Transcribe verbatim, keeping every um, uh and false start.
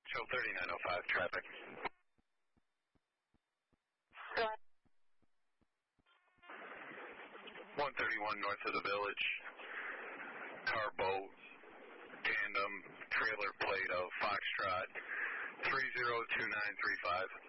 Show thirty-nine oh five, traffic. one thirty-one north of the village. Car, boat, tandem, trailer plate of Foxtrot three zero two nine three five.